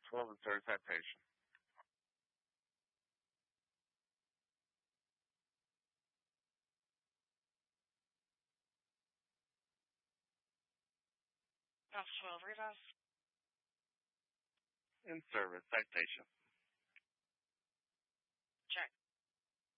12 and service citation. That's 12, read us. In service citation.